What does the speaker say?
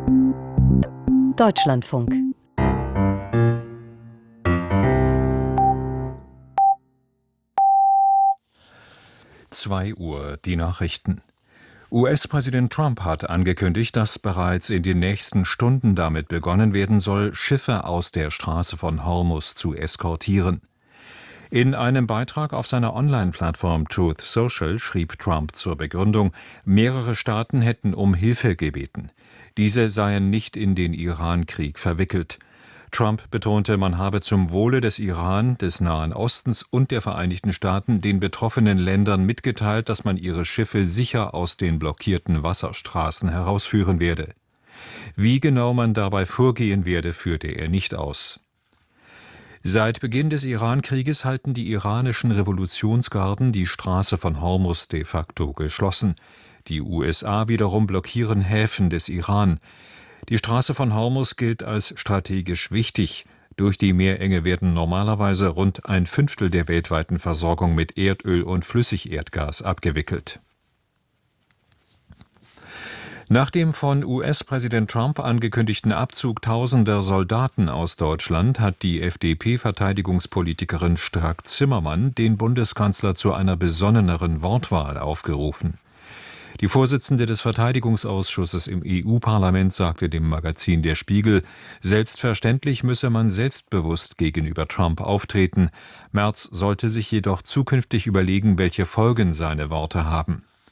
Deutschlandfunk. Uhr, die Nachrichten. US-Präsident Trump hat angekündigt, dass bereits in den nächsten Stunden damit begonnen werden soll, Schiffe aus der Straße von Hormuz zu eskortieren. In einem Beitrag auf seiner Online-Plattform Truth Social schrieb Trump zur Begründung, mehrere Staaten hätten um Hilfe gebeten. Diese seien nicht in den Iran-Krieg verwickelt. Trump betonte, man habe zum Wohle des Iran, des Nahen Ostens und der Vereinigten Staaten den betroffenen Ländern mitgeteilt, dass man ihre Schiffe sicher aus den blockierten Wasserstraßen herausführen werde. Wie genau man dabei vorgehen werde, führte er nicht aus. Seit Beginn des Iran-Krieges halten die iranischen Revolutionsgarden die Straße von Hormuz de facto geschlossen. Die USA wiederum blockieren Häfen des Iran. Die Straße von Hormuz gilt als strategisch wichtig. Durch die Meerenge werden normalerweise rund 1/5 der weltweiten Versorgung mit Erdöl und Flüssigerdgas abgewickelt. Nach dem von US-Präsident Trump angekündigten Abzug tausender Soldaten aus Deutschland hat die FDP-Verteidigungspolitikerin Strack-Zimmermann den Bundeskanzler zu einer besonneneren Wortwahl aufgerufen. Die Vorsitzende des Verteidigungsausschusses im EU-Parlament sagte dem Magazin Der Spiegel, selbstverständlich müsse man selbstbewusst gegenüber Trump auftreten. Merz sollte sich jedoch zukünftig überlegen, welche Folgen seine Worte haben.